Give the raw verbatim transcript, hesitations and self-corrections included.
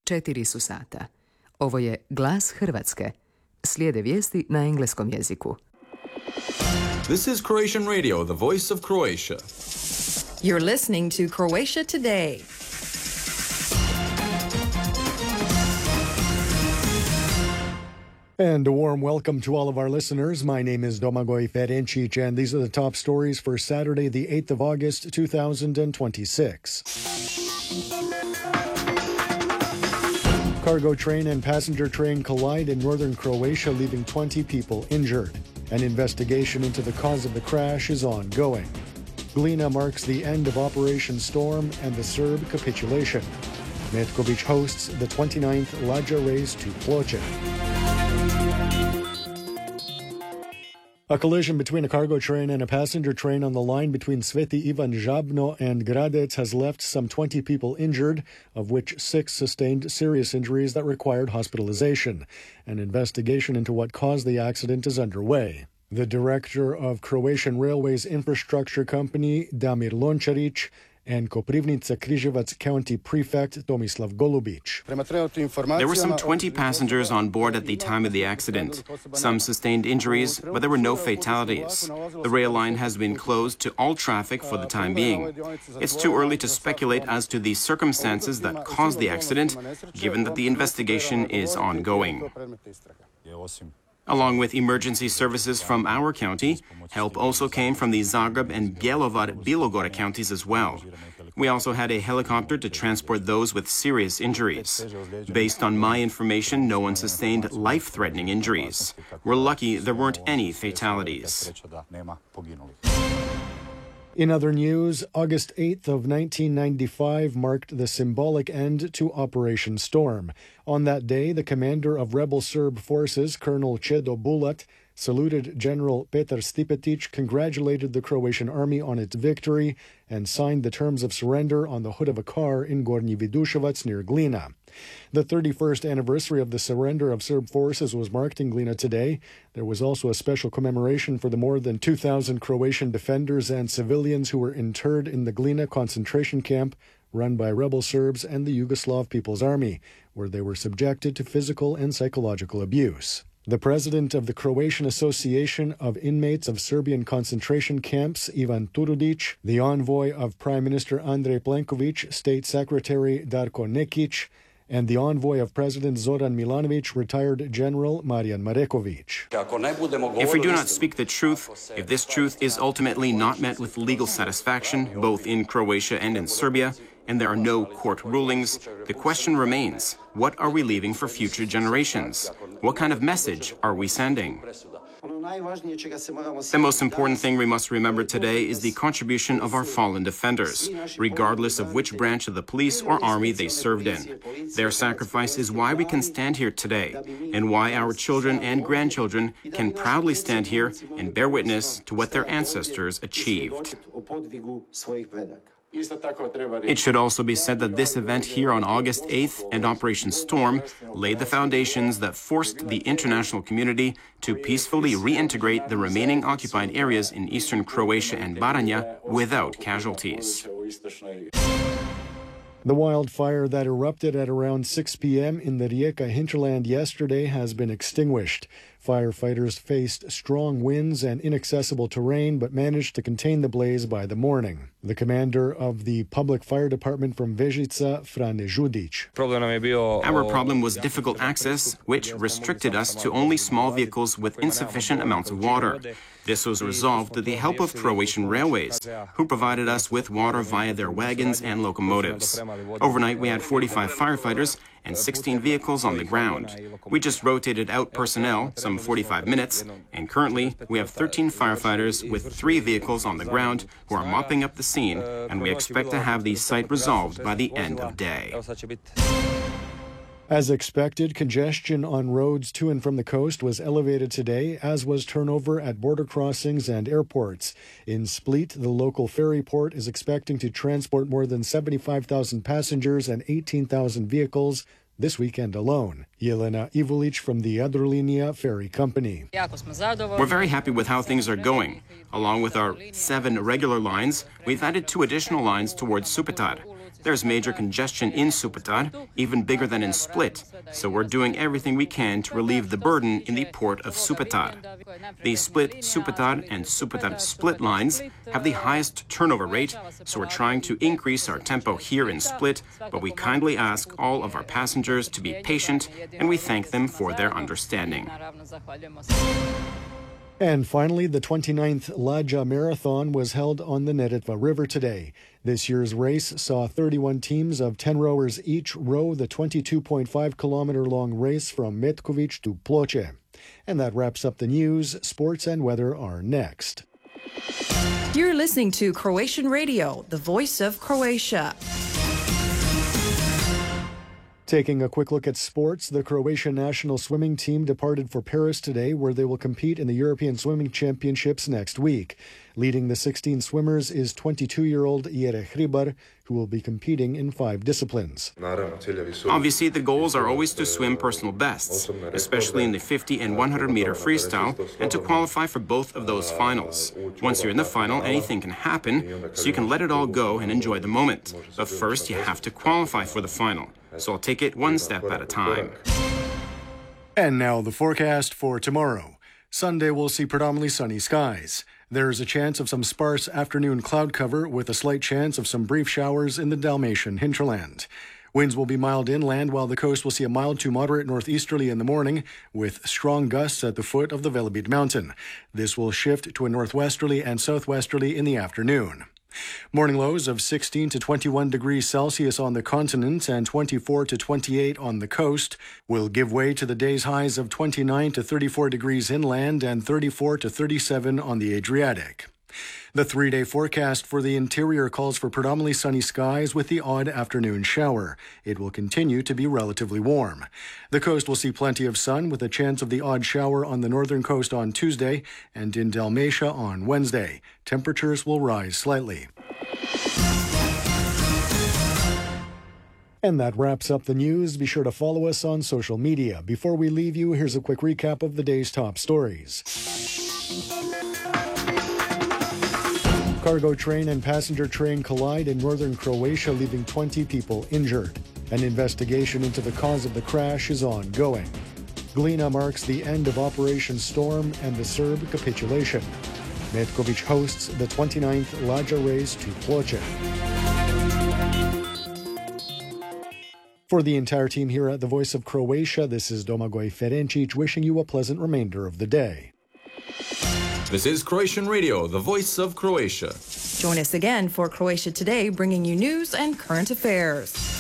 Četiri su sata. Ovo je Glas Hrvatske. Slijede vijesti na engleskom jeziku. This is Croatian Radio, the voice of Croatia. You're listening to Croatia Today. And a warm welcome to all of our listeners. My name is Domagoj Ferencic, and these are the top stories for Saturday, the eighth of August, two thousand twenty-six. Cargo train and passenger train collide in northern Croatia, leaving twenty people injured. An investigation into the cause of the crash is ongoing. Glina marks the end of Operation Storm and the Serb capitulation. Metković hosts the twenty-ninth Lađa race to Ploče. A collision between a cargo train and a passenger train on the line between Sveti Ivan Žabno and Gradec has left some twenty people injured, of which six sustained serious injuries that required hospitalization. An investigation into what caused the accident is underway. The director of Croatian Railways Infrastructure Company, Damir Lončarić, and Koprivnica-Križevac County Prefect Tomislav Golubić. There were some twenty passengers on board at the time of the accident. Some sustained injuries, but there were no fatalities. The rail line has been closed to all traffic for the time being. It's too early to speculate as to the circumstances that caused the accident, given that the investigation is ongoing. Along with emergency services from our county, help also came from the Zagreb and Bjelovar-Bilogora counties as well. We also had a helicopter to transport those with serious injuries. Based on my information, no one sustained life-threatening injuries. We're lucky there weren't any fatalities. In other news, August eighth of nineteen ninety-five marked the symbolic end to Operation Storm. On that day, the commander of rebel Serb forces, Colonel Čedo Bulat, saluted General Petar Stipetić, congratulated the Croatian army on its victory, and signed the terms of surrender on the hood of a car in Gornji Viduševac near Glina. The thirty-first anniversary of the surrender of Serb forces was marked in Glina today. There was also a special commemoration for the more than two thousand Croatian defenders and civilians who were interred in the Glina concentration camp run by rebel Serbs and the Yugoslav People's Army, where they were subjected to physical and psychological abuse. The president of the Croatian Association of Inmates of Serbian Concentration Camps, Ivan Turudić, the envoy of Prime Minister Andrej Plenković, State Secretary Darko Nekić, and the envoy of President Zoran Milanović, retired General Marijan Mareković. If we do not speak the truth, if this truth is ultimately not met with legal satisfaction, both in Croatia and in Serbia, and there are no court rulings, the question remains, what are we leaving for future generations? What kind of message are we sending? The most important thing we must remember today is the contribution of our fallen defenders, regardless of which branch of the police or army they served in. Their sacrifice is why we can stand here today, and why our children and grandchildren can proudly stand here and bear witness to what their ancestors achieved. It should also be said that this event here on August eighth and Operation Storm laid the foundations that forced the international community to peacefully reintegrate the remaining occupied areas in eastern Croatia and Baranja without casualties. The wildfire that erupted at around six p.m. in the Rijeka hinterland yesterday has been extinguished. Firefighters faced strong winds and inaccessible terrain, but managed to contain the blaze by the morning. The commander of the public fire department from Vežica, Frane Žudić. Our problem was difficult access, which restricted us to only small vehicles with insufficient amounts of water. This was resolved with the help of Croatian Railways, who provided us with water via their wagons and locomotives. Overnight, we had forty-five firefighters and sixteen vehicles on the ground. We just rotated out personnel, some forty-five minutes, and currently we have thirteen firefighters with three vehicles on the ground who are mopping up the scene, and we expect to have the site resolved by the end of day. As expected, congestion on roads to and from the coast was elevated today, as was turnover at border crossings and airports. In Split, the local ferry port is expecting to transport more than seventy-five thousand passengers and eighteen thousand vehicles this weekend alone. Jelena Ivulić from the Jadrolinija Ferry Company. We're very happy with how things are going. Along with our seven regular lines, we've added two additional lines towards Supetar. There's major congestion in Supetar, even bigger than in Split, so we're doing everything we can to relieve the burden in the port of Supetar. The Split, Supetar, and Supetar Split lines have the highest turnover rate, so we're trying to increase our tempo here in Split, but we kindly ask all of our passengers to be patient, and we thank them for their understanding. And finally, the twenty-ninth Laja Marathon was held on the Neretva River today. This year's race saw thirty-one teams of ten rowers each row the twenty-two point five kilometer long race from Metkovic to Ploče. And that wraps up the news. Sports and weather are next. You're listening to Croatian Radio, the voice of Croatia. Taking a quick look at sports, the Croatian national swimming team departed for Paris today, where they will compete in the European Swimming Championships next week. Leading the sixteen swimmers is twenty-two-year-old Jere Hribar, who will be competing in five disciplines. Obviously, the goals are always to swim personal bests, especially in the fifty and one hundred meter freestyle, and to qualify for both of those finals. Once you're in the final, anything can happen, so you can let it all go and enjoy the moment. But first, you have to qualify for the final. So I'll take it one step at a time. And now the forecast for tomorrow. Sunday will see predominantly sunny skies. There is a chance of some sparse afternoon cloud cover with a slight chance of some brief showers in the Dalmatian hinterland. Winds will be mild inland, while the coast will see a mild to moderate northeasterly in the morning, with strong gusts at the foot of the Velebit mountain. This will shift to a northwesterly and southwesterly in the afternoon. Morning lows of sixteen to twenty-one degrees Celsius on the continent and twenty-four to twenty-eight on the coast will give way to the day's highs of twenty-nine to thirty-four degrees inland and thirty-four to thirty-seven on the Adriatic. The three-day forecast for the interior calls for predominantly sunny skies with the odd afternoon shower. It will continue to be relatively warm. The coast will see plenty of sun with a chance of the odd shower on the northern coast on Tuesday and in Dalmatia on Wednesday. Temperatures will rise slightly. And that wraps up the news. Be sure to follow us on social media. Before we leave you, here's a quick recap of the day's top stories. Cargo train and passenger train collide in northern Croatia, leaving twenty people injured. An investigation into the cause of the crash is ongoing. Glina marks the end of Operation Storm and the Serb capitulation. Metkovic hosts the twenty-ninth Laja race to Ploče. For the entire team here at the Voice of Croatia, this is Domagoj Ferencic wishing you a pleasant remainder of the day. This is Croatian Radio, the voice of Croatia. Join us again for Croatia Today, bringing you news and current affairs.